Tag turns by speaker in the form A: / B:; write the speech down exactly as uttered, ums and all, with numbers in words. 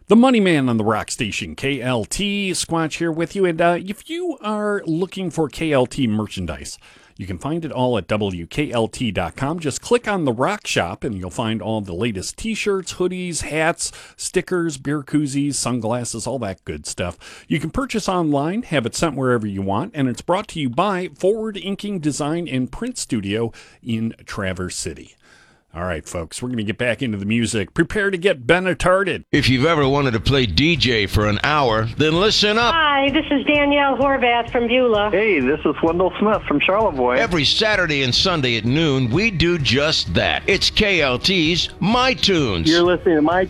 A: The Money Man on the Rock Station, K L T. Squatch here with you. And uh, if you are looking for K L T merchandise, you can find it all at W K L T dot com. Just click on the Rock Shop and you'll find all the latest t-shirts, hoodies, hats, stickers, beer koozies, sunglasses, all that good stuff. You can purchase online, have it sent wherever you want, and it's brought to you by Forward Inking Design and Print Studio in Traverse City. All right, folks, we're going to get back into the music. Prepare to get Benetarded.
B: If you've ever wanted to play D J for an hour, then listen up.
C: Hi, this is Danielle Horvath from Beulah.
D: Hey, this is Wendell Smith from Charlevoix.
B: Every Saturday and Sunday at noon, we do just that. It's K L T's My Tunes.
D: You're listening to My